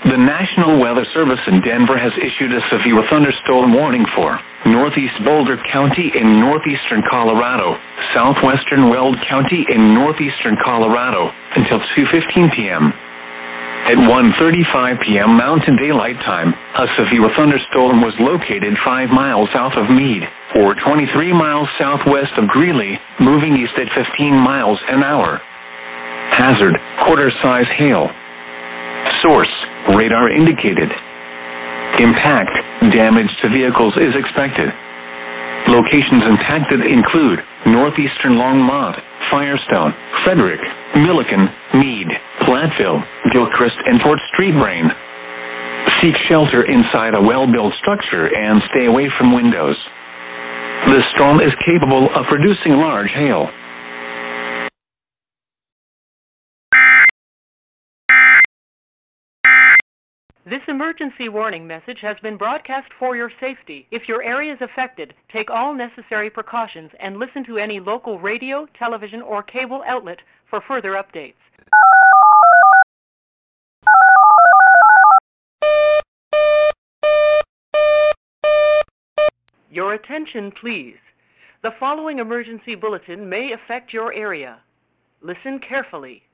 The National Weather Service in Denver has issued a severe thunderstorm warning for northeast Boulder County in northeastern Colorado, southwestern Weld County in northeastern Colorado, until 2:15 p.m. At 1:35 p.m. Mountain Daylight Time, a severe thunderstorm was located 5 miles south of Meade, or 23 miles southwest of Greeley, moving east at 15 miles an hour. Hazard, quarter-size hail. Source, radar indicated. Impact, damage to vehicles is expected. Locations impacted include northeastern Longmont, Firestone, Frederick, Milliken, Meade, Platteville, Gilchrist, and Fort Street Brain. Seek shelter inside a well-built structure and stay away from windows. The storm is capable of producing large hail. This emergency warning message has been broadcast for your safety. If your area is affected, take all necessary precautions and listen to any local radio, television, or cable outlet for further updates. Your attention, please. The following emergency bulletin may affect your area. Listen carefully.